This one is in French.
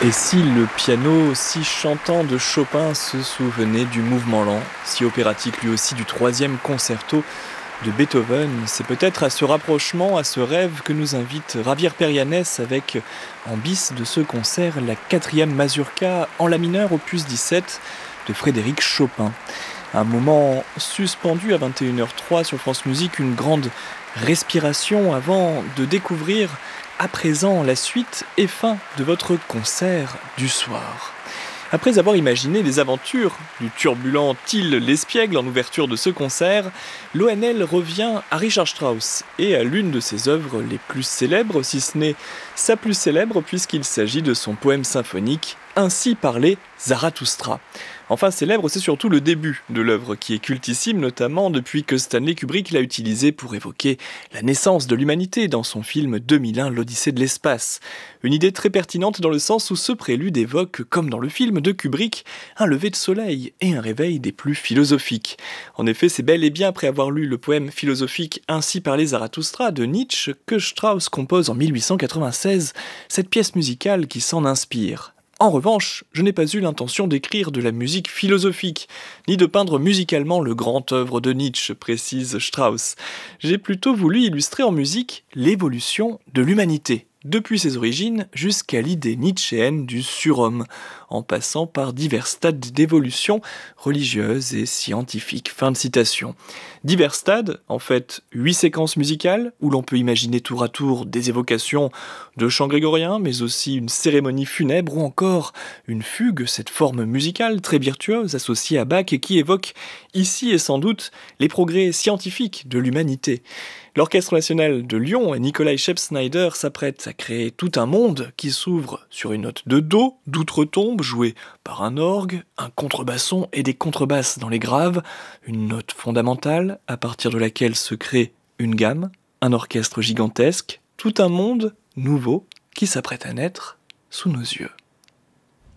Et si le piano si chantant de Chopin se souvenait du mouvement lent, si opératique lui aussi du troisième concerto de Beethoven, c'est peut-être à ce rapprochement, à ce rêve que nous invite Javier Perianes avec, en bis de ce concert, la quatrième mazurka en la mineur opus 17 de Frédéric Chopin. Un moment suspendu à 21h03 sur France Musique, une grande respiration avant de découvrir à présent la suite et fin de votre concert du soir. Après avoir imaginé les aventures du turbulent Till L'Espiègle en ouverture de ce concert, l'ONL revient à Richard Strauss et à l'une de ses œuvres les plus célèbres, si ce n'est sa plus célèbre puisqu'il s'agit de son poème symphonique « Ainsi parlait Zarathustra ». Enfin célèbre, c'est surtout le début de l'œuvre qui est cultissime, notamment depuis que Stanley Kubrick l'a utilisé pour évoquer la naissance de l'humanité dans son film 2001, l'Odyssée de l'espace. Une idée très pertinente dans le sens où ce prélude évoque, comme dans le film de Kubrick, un lever de soleil et un réveil des plus philosophiques. En effet, c'est bel et bien après avoir lu le poème philosophique « Ainsi parlait Zarathustra » de Nietzsche que Strauss compose en 1896 cette pièce musicale qui s'en inspire. En revanche, je n'ai pas eu l'intention d'écrire de la musique philosophique, ni de peindre musicalement le grand œuvre de Nietzsche, précise Strauss. J'ai plutôt voulu illustrer en musique l'évolution de l'humanité, depuis ses origines jusqu'à l'idée nietzschéenne du surhomme, en passant par divers stades d'évolution religieuse et scientifique. Fin de citation. Divers stades, en fait 8 séquences musicales, où l'on peut imaginer tour à tour des évocations de chants grégoriens, mais aussi une cérémonie funèbre ou encore une fugue, cette forme musicale très virtuose associée à Bach et qui évoque ici et sans doute les progrès scientifiques de l'humanité. L'Orchestre national de Lyon et Nikolai Scheib-Snyder s'apprêtent à créer tout un monde qui s'ouvre sur une note de Do, d'outre-tombe, jouée par un orgue, un contrebasson et des contrebasses dans les graves, une note fondamentale à partir de laquelle se crée une gamme, un orchestre gigantesque, tout un monde nouveau qui s'apprête à naître sous nos yeux.